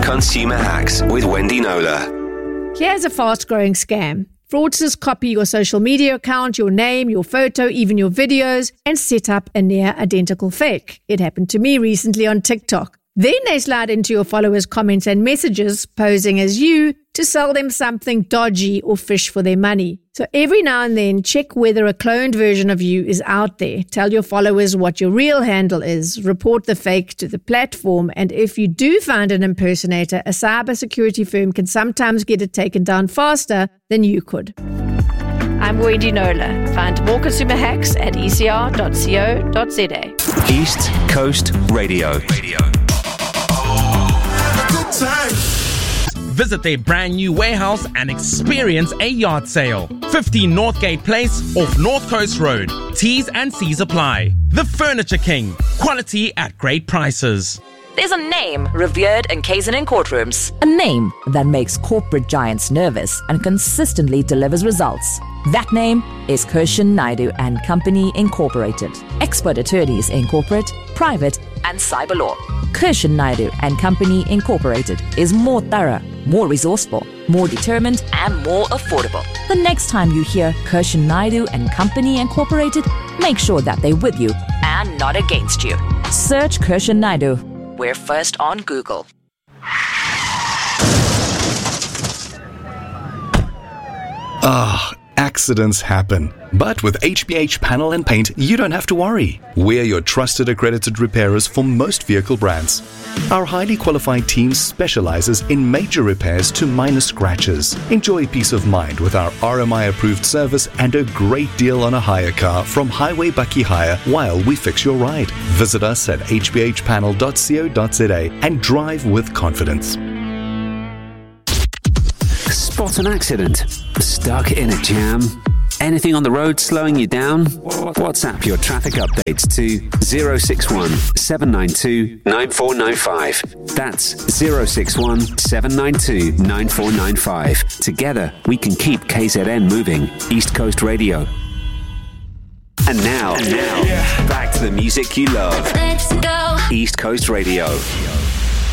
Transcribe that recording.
Consumer Hacks with Wendy Knowler. Here's a fast-growing scam. Fraudsters copy your social media account, your name, your photo, even your videos, and set up a near-identical fake. It happened to me recently on TikTok. Then they slide into your followers' comments and messages, posing as you, to sell them something dodgy or fish for their money. So every now and then, check whether a cloned version of you is out there. Tell your followers what your real handle is. Report the fake to the platform. And if you do find an impersonator, a cybersecurity firm can sometimes get it taken down faster than you could. I'm Wendy Knowler. Find more consumer hacks at ecr.co.za. East Coast Radio. Visit their brand new warehouse and experience a yard sale. 15 Northgate Place off North Coast Road. T's and C's apply. The Furniture King. Quality at great prices. There's a name revered in KZN courtrooms. A name that makes corporate giants nervous and consistently delivers results. That name is Kirshan Naidu and Company Incorporated. Expert attorneys in corporate, private, And cyber law. Kirshan Naidu and Company Incorporated is more thorough, more resourceful, more determined, And more affordable. The next time you hear Kirshan Naidu and Company Incorporated, make sure that they're with you. And not against you. Search Kirshan Naidu. We're first on Google. Accidents happen. But with HBH Panel and Paint, you don't have to worry. We're your trusted accredited repairers for most vehicle brands. Our highly qualified team specializes in major repairs to minor scratches. Enjoy peace of mind with our RMI-approved service and a great deal on a hire car from Highway Bucky Hire while we fix your ride. Visit us at hbhpanel.co.za and drive with confidence. Spot an accident? Stuck in a jam? Anything on the road slowing you down? WhatsApp your traffic updates to 061 792 9495. That's 061 792 9495. Together, we can keep KZN moving. East Coast Radio. And now, back to the music you love. Let's go. East Coast Radio.